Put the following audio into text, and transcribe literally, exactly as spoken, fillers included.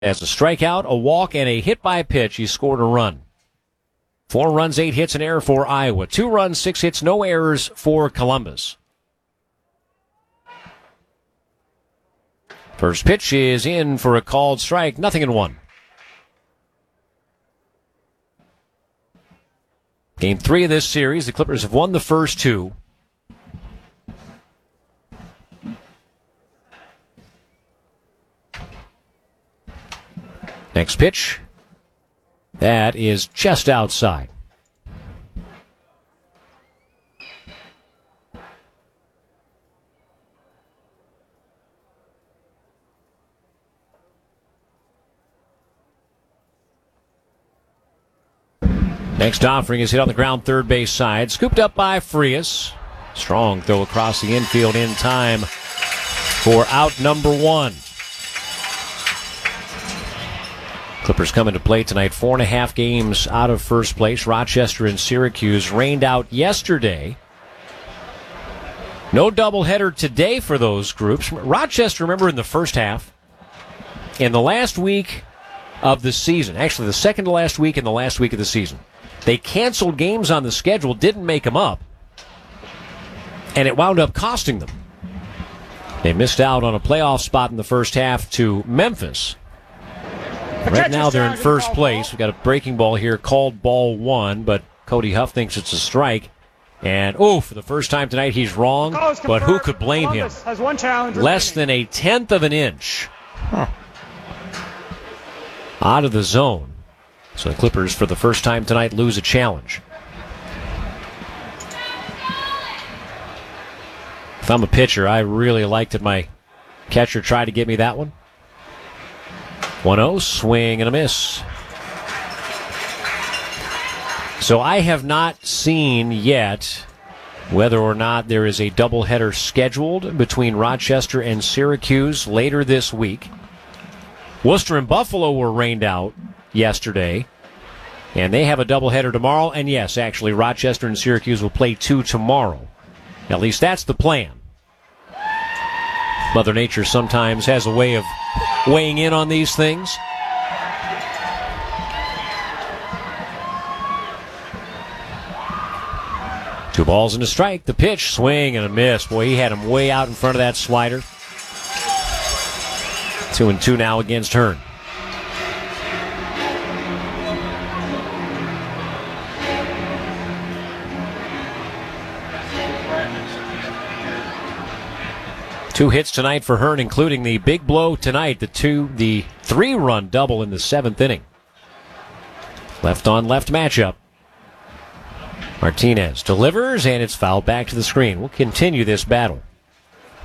As a strikeout, a walk, and a hit by pitch, he scored a run. Four runs, eight hits, an error for Iowa. Two runs, six hits, no errors for Columbus. First pitch is in for a called strike, nothing in one. Game three of this series, the Clippers have won the first two. Next pitch, that is just outside. Next offering is hit on the ground third base side. Scooped up by Frias. Strong throw across the infield in time for out number one. Clippers come into play tonight. Four and a half games out of first place. Rochester and Syracuse rained out yesterday. No doubleheader today for those groups. Rochester, remember, in the first half, in the last week of the season, actually the second to last week in the last week of the season, they canceled games on the schedule, didn't make them up, and it wound up costing them. They missed out on a playoff spot in the first half to Memphis. Right now they're in first place. We've got a breaking ball here, called ball one, but Cody Huff thinks it's a strike. And, oh, for the first time tonight, he's wrong, but who could blame him? Less than a tenth of an inch huh. out of the zone. So the Clippers, for the first time tonight, lose a challenge. If I'm a pitcher, I really liked it. My catcher tried to get me that one. one oh, swing and a miss. So I have not seen yet whether or not there is a doubleheader scheduled between Rochester and Syracuse later this week. Worcester and Buffalo were rained out yesterday, and they have a doubleheader tomorrow. And yes, actually, Rochester and Syracuse will play two tomorrow. At least that's the plan. Mother Nature sometimes has a way of weighing in on these things. Two balls and a strike. The pitch, swing and a miss. Boy, he had him way out in front of that slider. Two and two now against Hearn. Two hits tonight for Hearn, including the big blow tonight, the two, the three-run double in the seventh inning. Left-on-left matchup. Martinez delivers, and it's fouled back to the screen. We'll continue this battle.